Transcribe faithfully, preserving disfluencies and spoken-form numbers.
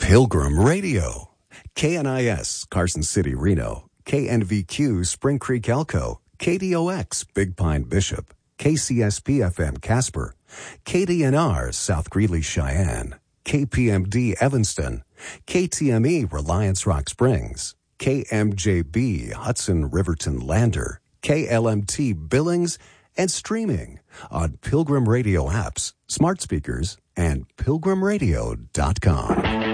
Pilgrim Radio. K N I S, Carson City, Reno. K N V Q, Spring Creek, Elko. K D O X, Big Pine, Bishop. K C S P F M, Casper. K D N R, South Greeley, Cheyenne. K P M D, Evanston. K T M E, Reliance Rock Springs. K M J B, Hudson, Riverton, Lander. K L M T, Billings, and streaming on Pilgrim Radio apps, smart speakers, and pilgrim radio dot com.